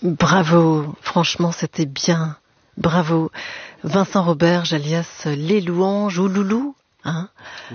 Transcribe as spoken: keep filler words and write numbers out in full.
Bravo, franchement c'était bien. Bravo. Vincent Roberge alias Les Louanges ou Loulou, hein.